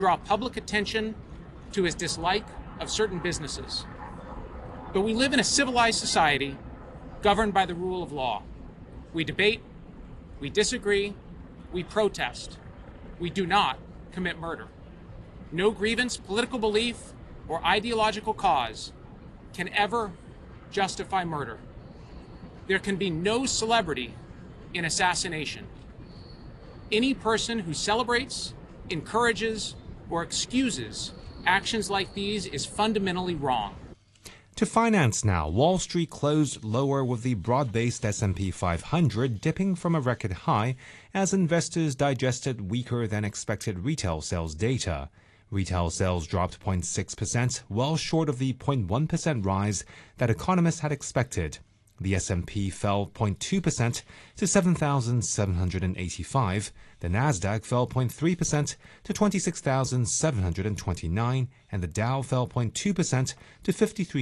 draw public attention to his dislike of certain businesses. But we live in a civilized society governed by the rule of law. We debate, we disagree, we protest. We do not commit murder. No grievance, political belief, or ideological cause can ever justify murder. There can be no celebrity in assassination. Any person who celebrates, encourages, or excuses actions like these is fundamentally wrong. To finance now, Wall Street closed lower with the broad-based S&P 500 dipping from a record high as investors digested weaker than expected retail sales data. Retail sales dropped 0.6%, well short of the 0.1% rise that economists had expected. The S&P fell 0.2% to 7,785. The Nasdaq fell 0.3% to 26,729, and the Dow fell 0.2% to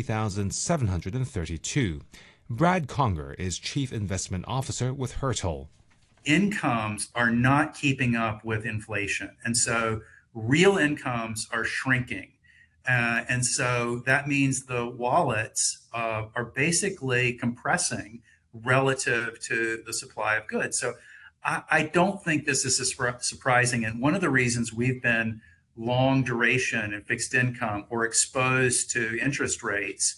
53,732. Brad Conger is Chief Investment Officer with Hertel. Incomes are not keeping up with inflation, and so real incomes are shrinking. And so that means the wallets are basically compressing relative to the supply of goods. So I don't think this is surprising. And one of the reasons we've been long duration and fixed income or exposed to interest rates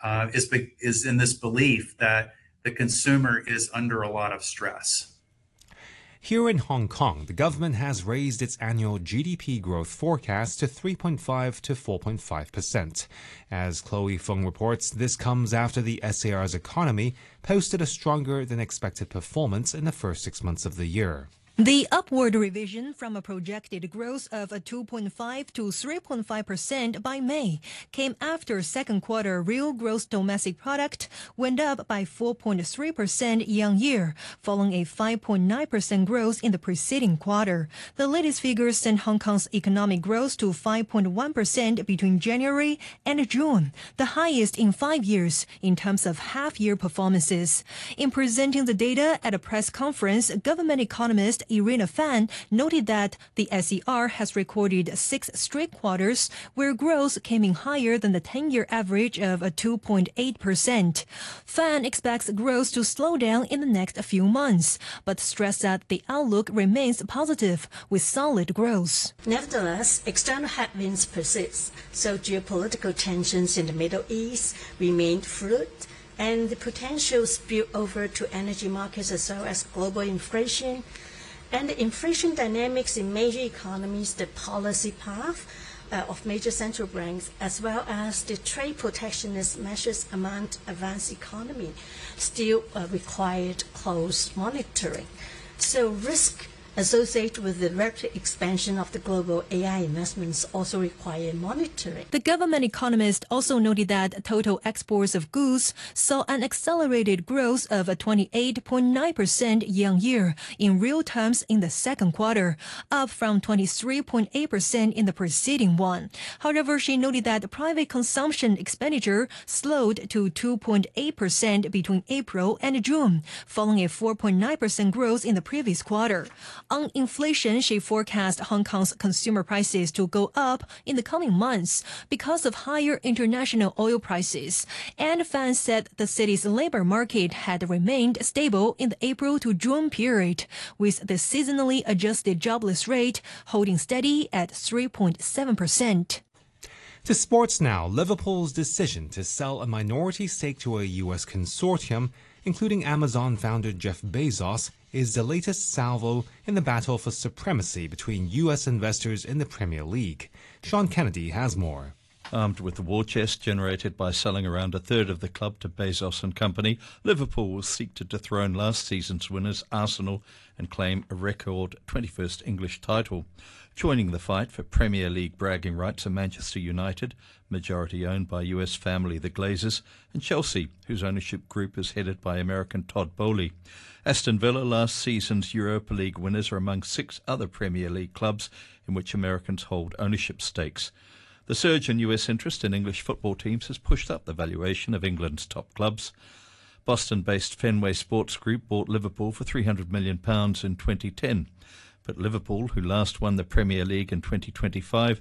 is in this belief that the consumer is under a lot of stress. Here in Hong Kong, the government has raised its annual GDP growth forecast to 3.5 to 4.5%. As Chloe Fung reports, this comes after the SAR's economy posted a stronger than expected performance in the first 6 months of the year. The upward revision from a projected growth of 2.5 to 3.5% by May came after second quarter real gross domestic product went up by 4.3% year-on-year, following a 5.9% growth in the preceding quarter. The latest figures sent Hong Kong's economic growth to 5.1% between January and June, the highest in 5 years in terms of half-year performances. In presenting the data at a press conference, government economist Irina Fan noted that the SER has recorded 6 straight quarters where growth came in higher than the 10-year average of 2.8%. Fan expects growth to slow down in the next few months, but stressed that the outlook remains positive with solid growth. Nevertheless, external headwinds persist, so geopolitical tensions in the Middle East remain fluid, and the potential spill over to energy markets as well as global inflation. And the inflation dynamics in major economies, the policy path of major central banks, as well as the trade protectionist measures among advanced economy, still required close monitoring. So risk associated with the rapid expansion of the global AI investments also require monitoring. The government economist also noted that total exports of goods saw an accelerated growth of 28.9% year-on-year in real terms in the second quarter, up from 23.8% in the preceding one. However, she noted that private consumption expenditure slowed to 2.8% between April and June, following a 4.9% growth in the previous quarter. On inflation, she forecast Hong Kong's consumer prices to go up in the coming months because of higher international oil prices. And Fan said the city's labor market had remained stable in the April to June period, with the seasonally adjusted jobless rate holding steady at 3.7%. To sports now, Liverpool's decision to sell a minority stake to a U.S. consortium, including Amazon founder Jeff Bezos, is the latest salvo in the battle for supremacy between U.S. investors in the Premier League. Sean Kennedy has more. Armed with the war chest generated by selling around a third of the club to Bezos and company, Liverpool will seek to dethrone last season's winners Arsenal and claim a record 21st English title. Joining the fight for Premier League bragging rights are Manchester United, majority owned by US family the Glazers, and Chelsea, whose ownership group is headed by American Todd Boehly. Aston Villa, last season's Europa League winners, are among 6 other Premier League clubs in which Americans hold ownership stakes. The surge in US interest in English football teams has pushed up the valuation of England's top clubs. Boston-based Fenway Sports Group bought Liverpool for £300 million in 2010. But Liverpool, who last won the Premier League in 2025,